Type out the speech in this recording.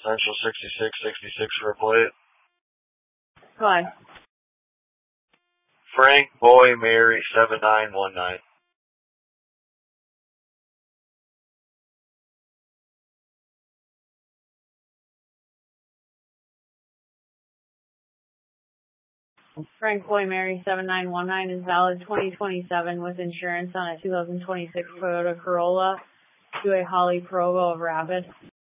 Central 6666 for a plate. Hi. Frank Boy Mary 7919. Frank Boy Mary 7919 is valid 2027 with insurance on a 2026 Toyota Corolla to a Holly Provo of Rapid.